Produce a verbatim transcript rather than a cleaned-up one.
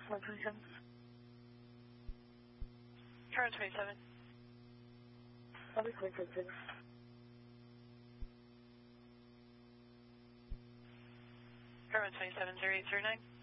one twenty-seven. Car twenty-seven. I'll be clear for the signal. Car twenty-seven, zero eight zero nine.